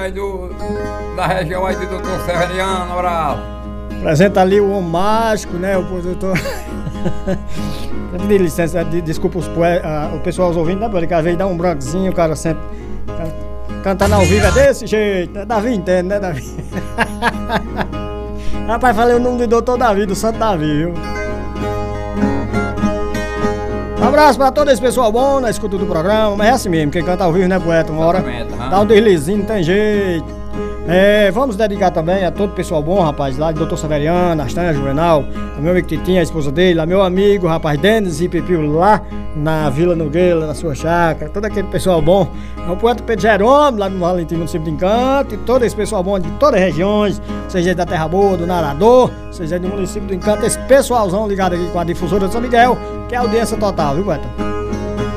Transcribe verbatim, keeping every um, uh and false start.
aí do, da região aí do doutor Severiano, um abraço. Apresenta ali o homem mágico, né? O doutor. De licença, de, desculpa os, uh, o pessoal os ouvindo, né? Porque às vezes dá um brancozinho, o cara sempre. Cantando ao vivo é desse jeito, né? Davi entende, né, Davi? Rapaz, falei o nome do doutor Davi, do Santo Davi, viu? Um abraço pra todo esse pessoal bom na escuta do programa, mas é assim mesmo, quem canta ao vivo, né, poeta? Uma hora dá um deslizinho, não tem jeito. É, vamos dedicar também a todo o pessoal bom, rapaz, lá de doutor Severiano, Astanha, Juvenal, a meu amigo Titinho, a esposa dele, a meu amigo, rapaz, Denis e Pepio lá na Vila Nogueira, na sua chácara, todo aquele pessoal bom, o poeta Pedro Jerônimo, lá no Valentim, município de Encanto, e todo esse pessoal bom de todas as regiões, seja da Terra Boa, do Narador, seja do município do Encanto, esse pessoalzão ligado aqui com a difusora de São Miguel, que é a audiência total, viu, poeta?